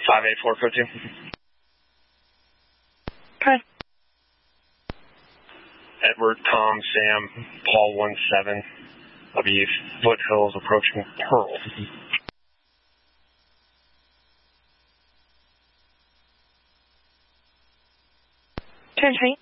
58452. Okay. Edward, Tom, Sam, Paul 17. I'll be Foothills approaching Pearl. 10-3.